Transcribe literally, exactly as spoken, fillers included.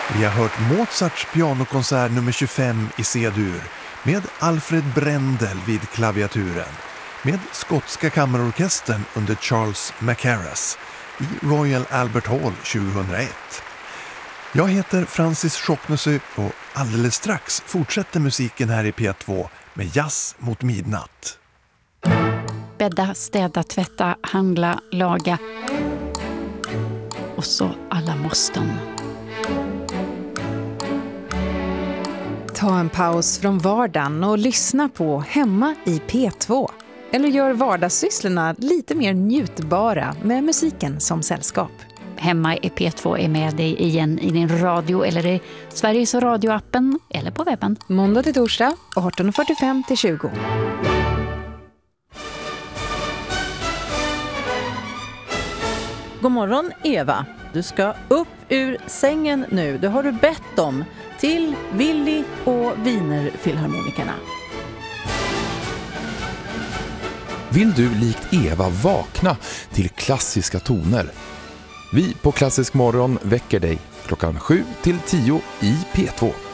Vi har hört Mozarts pianokonsert nummer tjugofem i C-dur med Alfred Brendel vid klaviaturen, med skotska kammarorkestern under Charles Mackerras i Royal Albert Hall tjugohundraett. Jag heter Francis Schocknesö och alldeles strax fortsätter musiken här i P två med Jazz mot midnatt. Bädda, städa, tvätta, handla, laga och så alla måsten. Ta en paus från vardagen och lyssna på Hemma i P två. Eller gör vardagssysslorna lite mer njutbara med musiken som sällskap. Hemma i P två är med dig igen i din radio eller i Sveriges radioappen eller på webben. Måndag till torsdag arton fyrtiofem till tjugo. God morgon Eva, du ska upp ur sängen nu. Det har du bett om till Willy och Wienerfilharmonikerna. Vill du likt Eva vakna till klassiska toner? Vi på Klassisk morgon väcker dig klockan sju till tio i P två.